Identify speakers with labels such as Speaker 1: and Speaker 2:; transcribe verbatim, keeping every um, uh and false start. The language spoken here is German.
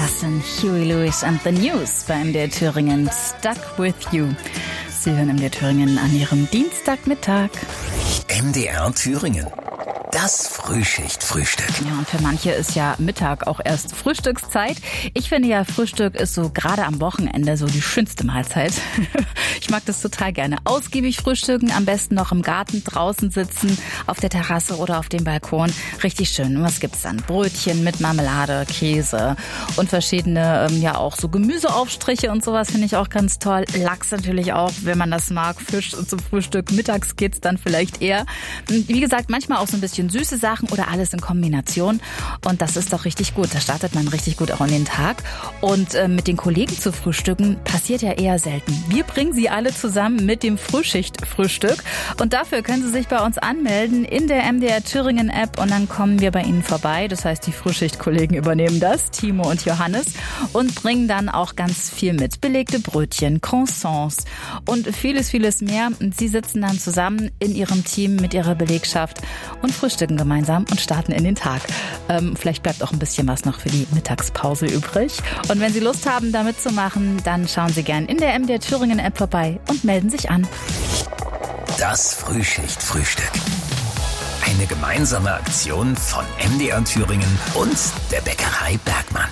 Speaker 1: Das sind Huey Lewis and the News bei M D R Thüringen. Stuck with you. Sie hören M D R Thüringen an Ihrem Dienstagmittag.
Speaker 2: M D R Thüringen. Das Frühschicht-Frühstück.
Speaker 1: Ja, und für manche ist ja Mittag auch erst Frühstückszeit. Ich finde ja, Frühstück ist so gerade am Wochenende so die schönste Mahlzeit. Ich mag das total gerne. Ausgiebig frühstücken, am besten noch im Garten draußen sitzen, auf der Terrasse oder auf dem Balkon. Richtig schön. Und was gibt's dann? Brötchen mit Marmelade, Käse und verschiedene, ähm, ja auch so Gemüseaufstriche und sowas finde ich auch ganz toll. Lachs natürlich auch, wenn man das mag. Fisch zum Frühstück. Mittags geht's dann vielleicht eher. Wie gesagt, manchmal auch so ein bisschen süße Sachen oder alles in Kombination. Und das ist doch richtig gut. Da startet man richtig gut auch in den Tag. Und äh, mit den Kollegen zu frühstücken passiert ja eher selten. Wir bringen Sie alle zusammen mit dem Frühschicht-Frühstück. Und dafür können Sie sich bei uns anmelden in der M D R Thüringen App und dann kommen wir bei Ihnen vorbei. Das heißt, die Frühschicht-Kollegen übernehmen das, Timo und Johannes, und bringen dann auch ganz viel mit. Belegte Brötchen, Croissants und vieles, vieles mehr. Und Sie sitzen dann zusammen in Ihrem Team mit Ihrer Belegschaft und frühstücken gemeinsam und starten in den Tag. Ähm, vielleicht bleibt auch ein bisschen was noch für die Mittagspause übrig. Und wenn Sie Lust haben, da mitzumachen, dann schauen Sie gern in der M D R Thüringen App vorbei und melden sich an.
Speaker 2: Das Frühschicht-Frühstück. Eine gemeinsame Aktion von M D R Thüringen und der Bäckerei Bergmann.